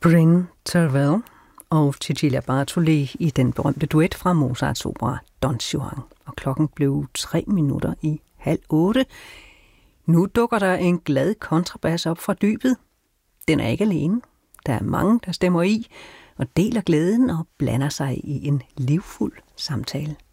Bryn Terfel og Cecilia Bartoli i den berømte duet fra Mozarts opera Don Juan. Og klokken blev 7:03. Nu dukker der en glad kontrabas op fra dybet. Den er ikke alene. Der er mange, der stemmer i og deler glæden og blander sig i en livfuld samtale.